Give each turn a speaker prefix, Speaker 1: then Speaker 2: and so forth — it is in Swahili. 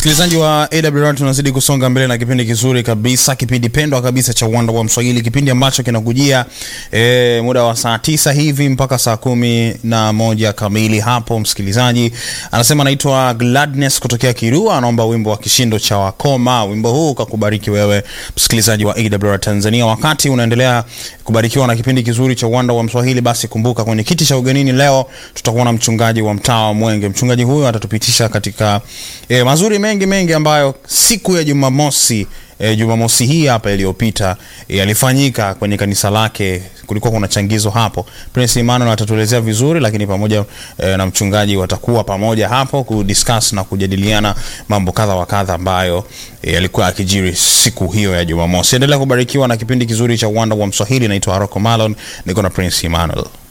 Speaker 1: Msikilizaji wa AWR, tunazidi kusonga mbele na kipindi kizuri kabisa, kipindi pendwa kabisa cha Uwanda wa Mswahili, kipindi ambacho kinakujia muda wa saa 9 hivi mpaka saa 11 kamili. Hapo msikilizaji anasema anaitwa Gladness kutokea Kirua, anaomba wimbo wa Kishindo cha Wakoma. Wimbo huu ukakubariki wewe msikilizaji wa AWR Tanzania. Wakati unaendelea kubarikiwa na kipindi kizuri cha Uwanda wa Mswahili, basi kumbuka kwenye kiti cha ugenini leo tutakuwa na mchungaji wa mtaa wa Mwenge. Mchungaji huyu atatupitisha katika mazuri mengi ambayo siku ya Jumamosi hii hapa iliyopita yalifanyika kwenye kanisa lake. Kulikuwa kuna changizo hapo. Prince Emmanuel atatuelezea vizuri, lakini pamoja na mchungaji watakuwa pamoja hapo kudiscuss na kujadiliana mambo kadha wa kadha ambayo yalikuwa yakijiri siku hiyo ya Jumamosi. Endelea kubarikiwa na kipindi kizuri cha Uwanda wa Mswahili. Naitwa Haroko Malon, niko na Prince Emmanuel.